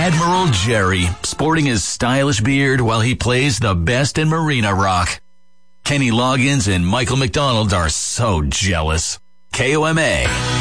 Admiral Jerry, sporting his stylish beard while he plays the best in Marina Rock. Kenny Loggins and Michael McDonald are so jealous. KOMA.